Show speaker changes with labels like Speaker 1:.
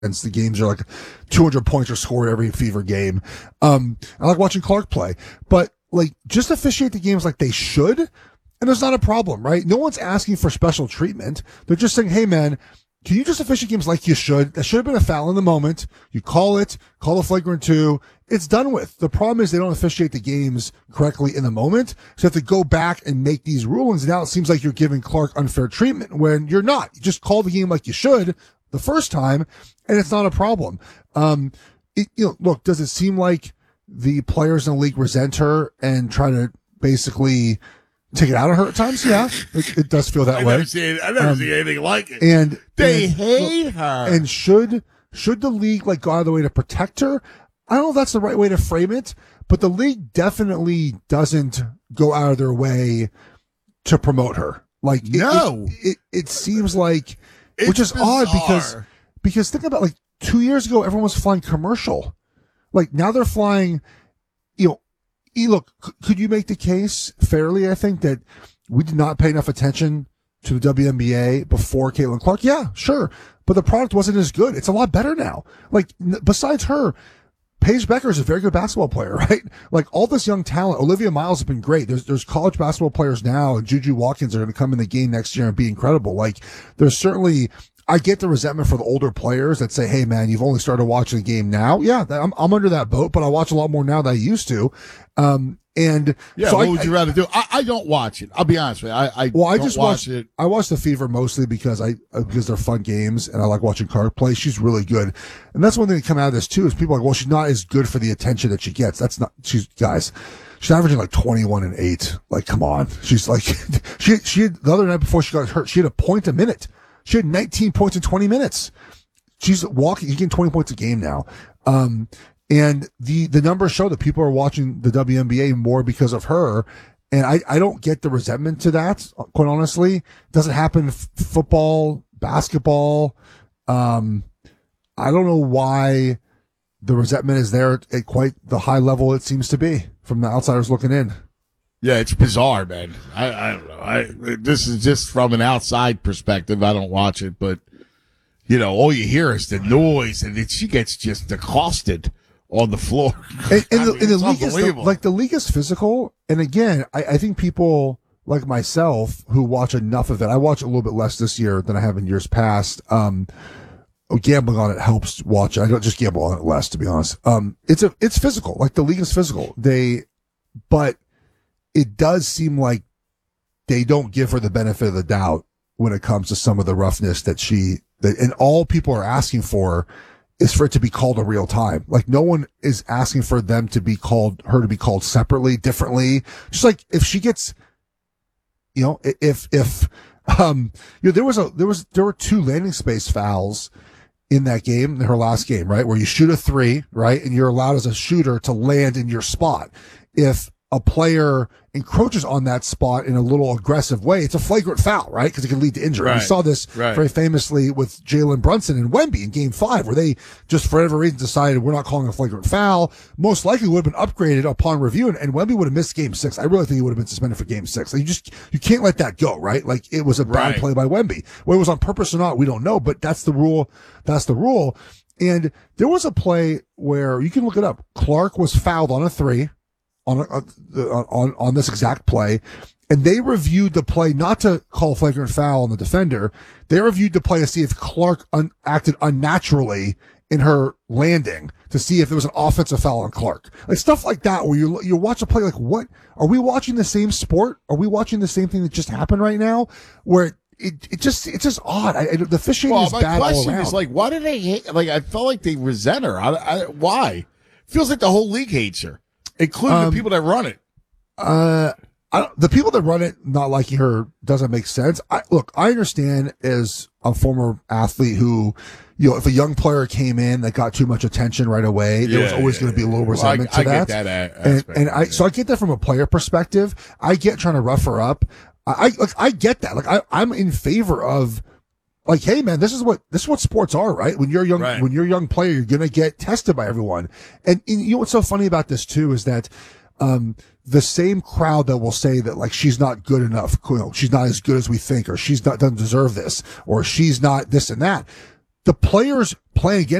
Speaker 1: The games are like 200 points are scored every Fever game. I like watching Clark play, but like just officiate the games like they should. And there's not a problem, right? No one's asking for special treatment. They're just saying, hey man, can you just officiate games like you should? That should have been a foul in the moment. You call it, call a flagrant 2. It's done with. The problem is they don't officiate the games correctly in the moment. So you have to go back and make these rulings. Now it seems like you're giving Clark unfair treatment when you're not. You just call the game like you should the first time, and it's not a problem. Look, does it seem like the players in the league resent her and try to basically take it out of her at times? Yeah, it does feel that way.
Speaker 2: I never see anything like it.
Speaker 1: And
Speaker 2: they hate her.
Speaker 1: And should the league like go out of the way to protect her? I don't know if that's the right way to frame it, but the league definitely doesn't go out of their way to promote her. Like,
Speaker 2: no,
Speaker 1: it seems like, which is
Speaker 2: bizarre.
Speaker 1: odd because think about like 2 years ago, everyone was flying commercial. Like now they're flying, look, could you make the case fairly? I think that we did not pay enough attention to the WNBA before Caitlin Clark. Yeah, sure. But the product wasn't as good. It's a lot better now. Like besides her, Paige Becker is a very good basketball player, right? Like all this young talent. Olivia Miles has been great. There's college basketball players now, and Juju Watkins are going to come in the game next year and be incredible. Like there's certainly, I get the resentment for the older players that say, hey man, you've only started watching the game now. Yeah, I'm under that boat, but I watch a lot more now than I used to. And
Speaker 2: yeah,
Speaker 1: so
Speaker 2: what would you rather do? I don't watch it. I'll be honest with you. I just watch it.
Speaker 1: I watch the Fever mostly because they're fun games and I like watching Clark play. She's really good. And that's one thing that come out of this too is people are like, well, she's not as good for the attention that she gets. She's averaging like 21 and 8. Like, come on. She's like, she had the other night before she got hurt, she had a point a minute. She had 19 points in 20 minutes. She's getting 20 points a game now. And the numbers show that people are watching the WNBA more because of her. And I don't get the resentment to that, quite honestly. It doesn't happen in football, basketball. I don't know why the resentment is there at quite the high level it seems to be from the outsiders looking in.
Speaker 2: Yeah, it's bizarre, man. I don't know. This is just from an outside perspective. I don't watch it, but all you hear is the noise, and she gets just accosted on the floor.
Speaker 1: And the league is the league is physical. And again, I think people like myself who watch enough of it. I watch a little bit less this year than I have in years past. Gambling on it helps watch it. I don't just gamble on it less, to be honest. It's physical. Like the league is physical. But it does seem like they don't give her the benefit of the doubt when it comes to some of the roughness and all people are asking for is for it to be called in real time. Like no one is asking for her to be called separately, differently. Just like if she gets, there were 2 landing space fouls in that game, in her last game, right? Where you shoot a 3, right? And you're allowed as a shooter to land in your spot. If a player encroaches on that spot in a little aggressive way, it's a flagrant foul, right? Because it can lead to injury.
Speaker 2: Right.
Speaker 1: We saw this very famously with Jalen Brunson and Wemby in Game 5, where they just for whatever reason decided we're not calling a flagrant foul. Most likely would have been upgraded upon review, and Wemby would have missed Game 6. I really think he would have been suspended for Game 6. Like you can't let that go, right? Like it was a bad play by Wemby. Whether it was on purpose or not, we don't know, but that's the rule. That's the rule. And there was a play where you can look it up. Clark was fouled on a 3. On this exact play, and they reviewed the play not to call a flagrant foul on the defender. They reviewed the play to see if Clark acted unnaturally in her landing, to see if there was an offensive foul on Clark. Like stuff like that, where you watch a play like, what are we watching the same sport? Are we watching the same thing that just happened right now? Where it's just odd. The officiating is bad all around. My question is
Speaker 2: like, why do they hate? Like I felt like they resent her. Why? Feels like the whole league hates her, including the people that run it.
Speaker 1: The people that run it not liking her doesn't make sense. I understand as a former athlete who, if a young player came in that got too much attention right away, there was always going to be a little resentment to that.
Speaker 2: Get that aspect,
Speaker 1: so I get that from a player perspective. I get trying to rough her up. I get that. Like I'm in favor of, like, hey man, this is what sports are, right? When you're young, when you're a young player, you're going to get tested by everyone. And you know what's so funny about this too is that, the same crowd that will say that like she's not good enough, she's not as good as we think, or doesn't deserve this, or she's not this and that. the players playing against